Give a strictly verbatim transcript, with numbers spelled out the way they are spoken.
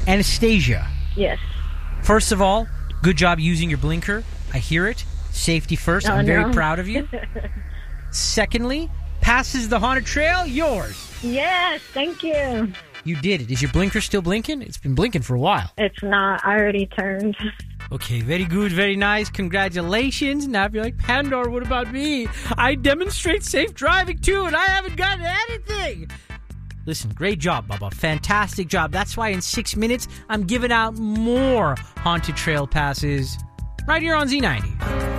Anastasia. Yes. First of all, good job using your blinker. I hear it. Safety first. Oh, I'm very no. proud of you. Secondly, passes the haunted trail, yours. Yes, thank you. You did it. Is your blinker still blinking? It's been blinking for a while. It's not. I already turned. Okay, very good, very nice. Congratulations. Now if you're like, Pandora, what about me? I demonstrate safe driving too, and I haven't gotten anything. Listen, great job, Bubba. Fantastic job. That's why in six minutes, I'm giving out more Haunted Trail passes right here on Z ninety.